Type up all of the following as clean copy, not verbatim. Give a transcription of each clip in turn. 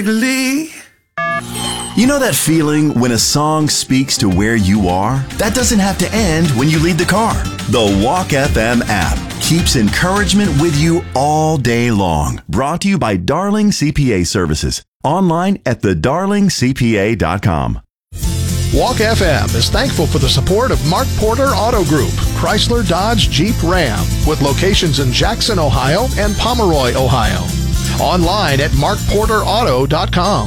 You know that feeling when a song speaks to where you are? That doesn't have to end when you leave the car. The Walk FM app keeps encouragement with you all day long. Brought to you by Darling CPA Services. Online at thedarlingcpa.com. Walk FM is thankful for the support of Mark Porter Auto Group, Chrysler, Dodge, Jeep, Ram, with locations in Jackson, Ohio and Pomeroy, Ohio. Online at markporterauto.com.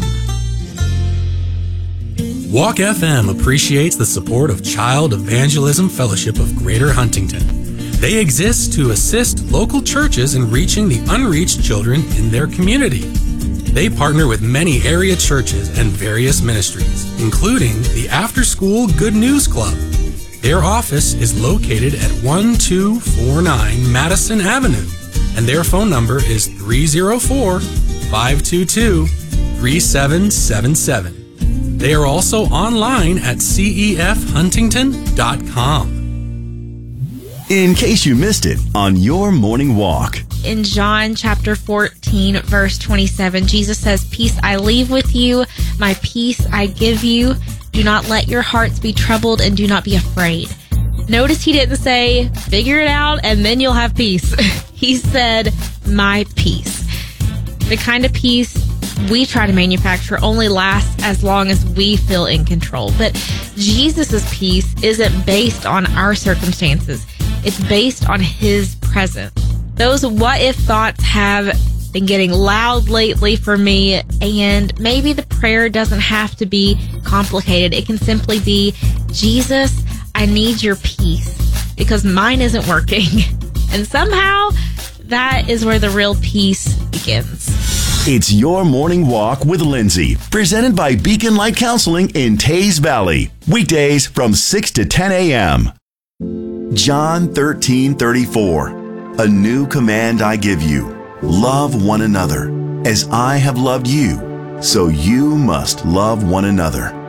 Walk FM appreciates the support of Child Evangelism Fellowship of Greater Huntington. They exist to assist local churches in reaching the unreached children in their community. They partner with many area churches and various ministries, including the After School Good News Club. Their office is located at 1249 Madison Avenue, and their phone number is 304-522-3777. They are also online at cefhuntington.com. In case you missed it on your morning walk. In John chapter 14, verse 27, Jesus says, "Peace I leave with you, my peace I give you. Do not let your hearts be troubled and do not be afraid." Notice he didn't say, figure it out and then you'll have peace. He said, my peace. The kind of peace we try to manufacture only lasts as long as we feel in control. But Jesus' peace isn't based on our circumstances. It's based on his presence. Those what if thoughts have been getting loud lately for me, and maybe the prayer doesn't have to be complicated. It can simply be, Jesus, I need your peace because mine isn't working. And somehow that is where the real peace begins. It's your morning walk with Lindsay, presented by Beacon Light Counseling in Taze Valley. Weekdays from 6 to 10 a.m. John 13:34. A new command I give you. Love one another. As I have loved you, so you must love one another.